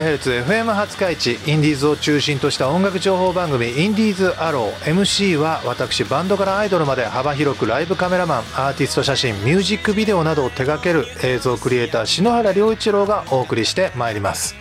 FM 廿日市インディーズを中心とした音楽情報番組インディーズアロー MC は私バンドからアイドルまで幅広くライブカメラマンアーティスト写真ミュージックビデオなどを手掛ける映像クリエイター篠原良一郎がお送りしてまいります。